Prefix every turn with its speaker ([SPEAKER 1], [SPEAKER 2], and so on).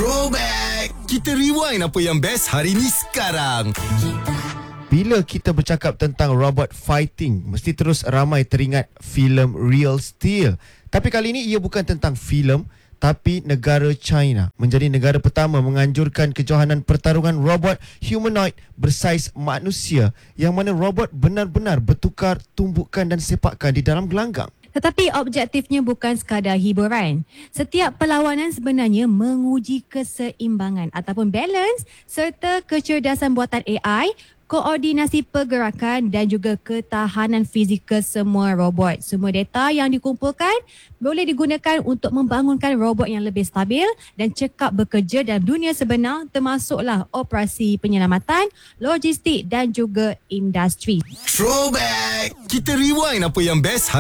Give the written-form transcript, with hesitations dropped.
[SPEAKER 1] Throwback. Kita rewind apa yang best hari ni sekarang.
[SPEAKER 2] Bila kita bercakap tentang robot fighting, mesti terus ramai teringat filem Real Steel. Tapi kali ini ia bukan tentang filem, tapi negara China menjadi negara pertama menganjurkan kejohanan pertarungan robot humanoid bersaiz manusia, yang mana robot benar-benar bertukar tumbukan dan sepakan di dalam gelanggang.
[SPEAKER 3] Tetapi objektifnya bukan sekadar hiburan. Setiap perlawanan sebenarnya menguji keseimbangan ataupun balance serta kecerdasan buatan AI, koordinasi pergerakan dan juga ketahanan fizikal semua robot. Semua data yang dikumpulkan boleh digunakan untuk membangunkan robot yang lebih stabil dan cekap bekerja dalam dunia sebenar, termasuklah operasi penyelamatan, logistik dan juga industri.
[SPEAKER 1] Throwback. Kita rewind apa yang best hari